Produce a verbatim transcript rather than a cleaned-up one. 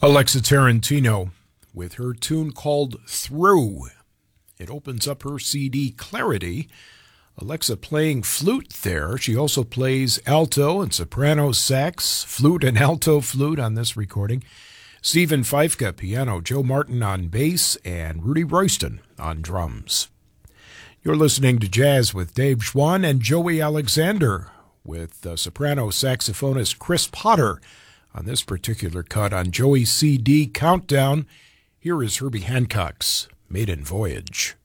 Alexa Tarantino with her tune called Through. It opens up her C D Clarity. Alexa playing flute there. She also plays alto and soprano sax, flute and alto flute on this recording. Stephen Feifka, piano, Joe Martin on bass, and Rudy Royston on drums. You're listening to Jazz with Dave Schwann and Joey Alexander with uh, soprano saxophonist Chris Potter on this particular cut on Joey's C D Countdown. Here is Herbie Hancock's Maiden Voyage.